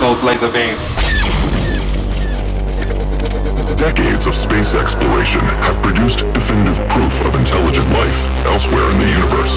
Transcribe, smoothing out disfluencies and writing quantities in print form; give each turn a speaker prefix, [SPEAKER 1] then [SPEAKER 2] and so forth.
[SPEAKER 1] those laser beams.
[SPEAKER 2] Decades of space exploration have produced definitive